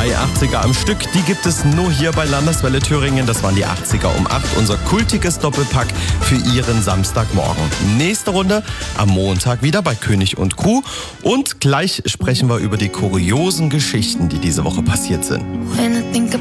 2 80er am Stück, die gibt es nur hier bei Landeswelle Thüringen. Das waren die 80er um 8, unser kultiges Doppelpack für Ihren Samstagmorgen. Nächste Runde am Montag wieder bei König und Kuh. Und gleich sprechen wir über die kuriosen Geschichten, die diese Woche passiert sind.